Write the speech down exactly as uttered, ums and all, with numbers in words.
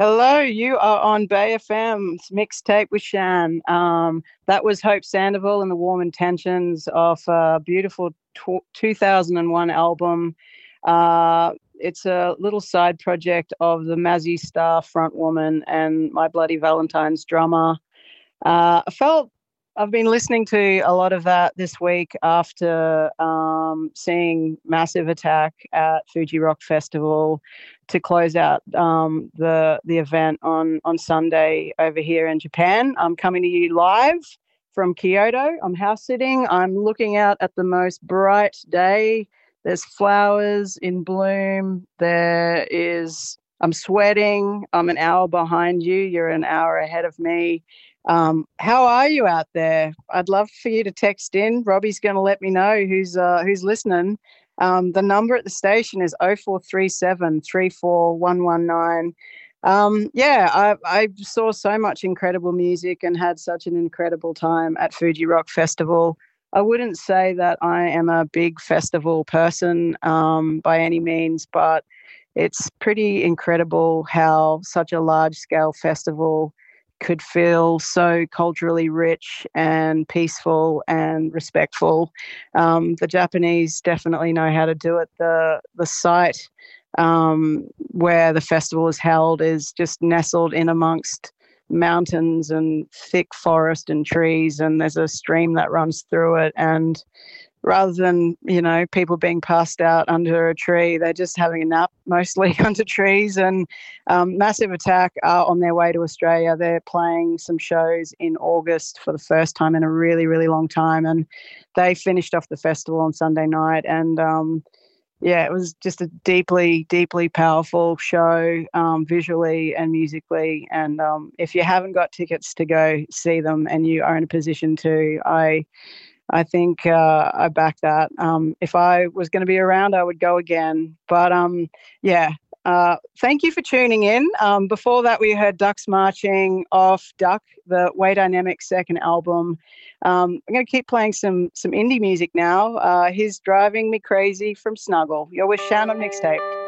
Hello, you are on Bay F M's mixtape with Shan. Um, that was Hope Sandoval and the Warm Intentions of a beautiful tw- two thousand one album. Uh, it's a little side project of the Mazzy Star frontwoman and My Bloody Valentine's drummer. Uh, I felt I've been listening to a lot of that this week after um, seeing Massive Attack at Fuji Rock Festival to close out um, the the event on on Sunday over here in Japan. I'm coming to you live from Kyoto. I'm house sitting. I'm looking out at the most bright day. There's flowers in bloom. There is. I'm sweating. I'm an hour behind you. You're an hour ahead of me. Um, how are you out there? I'd love for you to text in. Robbie's going to let me know who's uh, who's listening. Um, the number at the station is oh four three seven, three four one one nine. Um, yeah, I, I saw so much incredible music and had such an incredible time at Fuji Rock Festival. I wouldn't say that I am a big festival person um, by any means, but it's pretty incredible how such a large scale festival could feel so culturally rich and peaceful and respectful. Um, the Japanese definitely know how to do it. The the site um, where the festival is held is just nestled in amongst mountains and thick forest and trees, and there's a stream that runs through it. And rather than, you know, people being passed out under a tree, they're just having a nap mostly under trees. And um, Massive Attack are on their way to Australia. They're playing some shows in August for the first time in a really, really long time. And they finished off the festival on Sunday night. And um, yeah, it was just a deeply, deeply powerful show um, visually and musically. And um, if you haven't got tickets to go see them and you are in a position to, I I think uh, I back that. Um, if I was going to be around, I would go again. But um, yeah, uh, thank you for tuning in. Um, before that, we heard Ducks Marching off Duck, the Way Dynamics second album. Um, I'm going to keep playing some some indie music now. Uh, He's Driving Me Crazy from Snuggle. You're with Shan on Mixtape.